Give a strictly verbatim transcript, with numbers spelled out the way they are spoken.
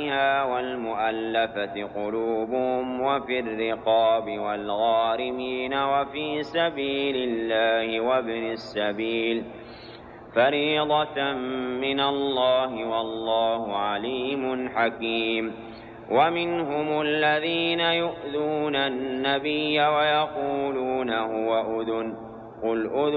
عليها والمؤلفة قلوبهم وفي الرقاب والغارمين وفي سبيل الله وابن السبيل فريضة من الله والله عليم حكيم. ومنهم الذين يؤذون النبي ويقولون هو أذن قل أذن